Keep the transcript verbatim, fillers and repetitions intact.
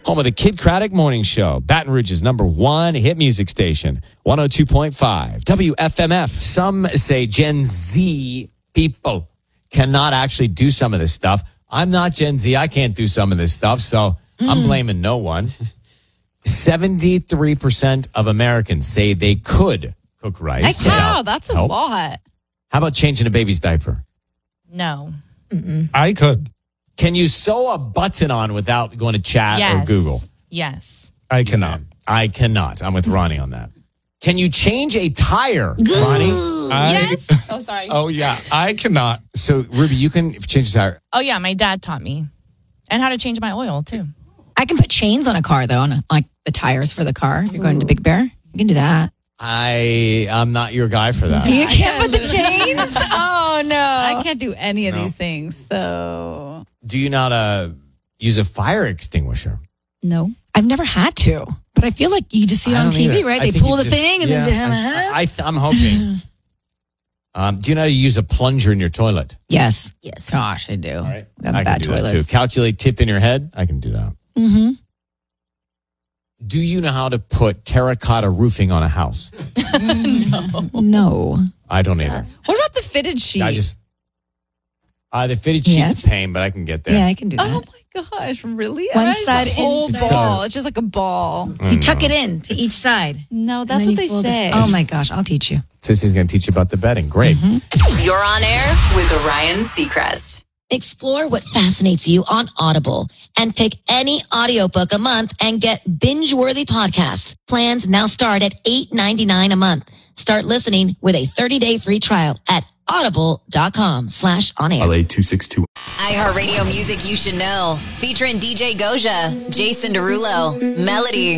Home of the Kid Craddock Morning Show. Baton Rouge's number one hit music station. one oh two point five W F M F. Some say Gen Z people cannot actually do some of this stuff. I'm not Gen Z. I can't do some of this stuff, so mm. I'm blaming no one. seventy-three percent of Americans say they could cook rice. Wow, that's a help. lot. How about changing a baby's diaper? No. Mm-mm. I could. Can you sew a button on without going to chat yes. or Google? Yes. I cannot. I cannot. I'm with Ronnie on that. Can you change a tire, Ronnie? I, yes. Oh, sorry. Oh, yeah. I cannot. So, Ruby, you can change the tire. Oh, yeah. My dad taught me. And how to change my oil, too. I can put chains on a car, though, on a, like the tires for the car. If you're going to Big Bear, you can do that. I, I'm not your guy for that. You can't put the chains? Oh, no. I can't do any of No. these things, so... Do you not uh, use a fire extinguisher? No. I've never had to, but I feel like you just see it I on don't T V, either. right? I They think pull it's the just- thing and yeah, then... I, I, I'm hoping. Um, do you know how to use a plunger in your toilet? Yes. Yes. Gosh, I do. All right. Got I can bad do that toilets. too. Calculate tip in your head. I can do that. Mm-hmm. Do you know how to put terracotta roofing on a house? No. I don't either. What about the fitted sheet? I just uh, the fitted sheet's Yes. a pain, but I can get there. Yeah, I can do that. Oh my gosh, really? One I just side a whole inside. ball. It's just like a ball. You tuck it in to each side. No, that's And then what you they fold it. say. Oh my gosh, I'll teach you. Sissy's going to teach you about the bedding. Great. You're on air with Ryan Seacrest. Explore what fascinates you on Audible and pick any audiobook a month and get binge-worthy podcasts. Plans now start at eight ninety-nine a month. Start listening with a thirty-day free trial at audible.com slash on air. L A two six two. iHeartRadio music you should know. Featuring D J Goja, Jason Derulo, Melody.